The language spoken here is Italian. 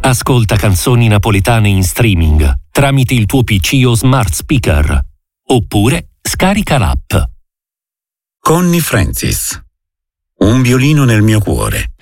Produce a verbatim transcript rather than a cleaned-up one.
Ascolta canzoni napoletane in streaming tramite il tuo P C o smart speaker. Oppure scarica l'app. Connie Francis. Un violino nel mio cuore.